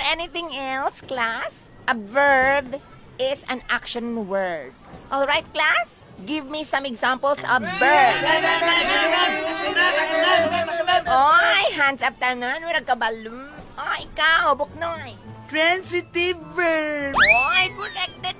anything else, class? A verb is an action word. All right, class? Give me some examples of verbs. Oy, hands up tanan. Wala ka balloon. Ikaw, Buknoy. Transitive verb. Oy, corrected